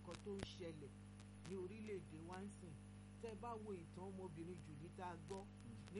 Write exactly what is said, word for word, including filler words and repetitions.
nǹkan tó ń ṣẹlẹ̀ ní orílẹ̀-èdè wa ń sìn tẹ́ bá wo ìtàn ọmọbìnrin jùlí tá a gbọ́